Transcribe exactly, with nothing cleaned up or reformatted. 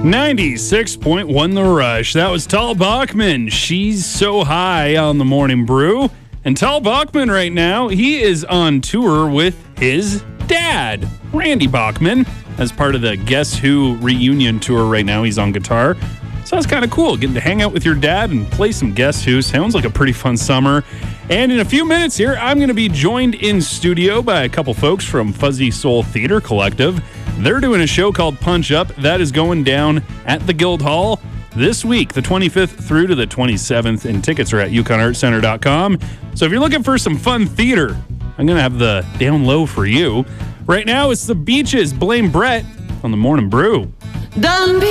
ninety-six point one The Rush. That was Tal Bachman. She's so high on the Morning Brew. And Tal Bachman right now, he is on tour with his dad, Randy Bachman, as part of the Guess Who reunion tour right now. He's on guitar. So that's kind of cool, getting to hang out with your dad and play some Guess Who. Sounds like a pretty fun summer. And in a few minutes here, I'm going to be joined in studio by a couple folks from Fuzzy Soul Theater Collective. They're doing a show called Punch Up. That is going down at the Guildhall this week, the twenty-fifth through to the twenty-seventh, and tickets are at yukon art center dot com. So if you're looking for some fun theater, I'm going to have the down low for you. Right now, it's the Beaches. Blame Brett on the Morning Brew. Done.